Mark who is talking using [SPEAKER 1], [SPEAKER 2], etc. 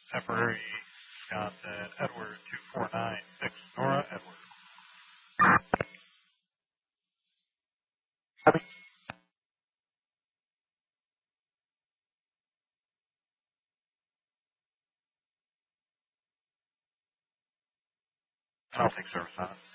[SPEAKER 1] temporary. Got Edward 2496, Nora Edward. Copy. I'll take service on it.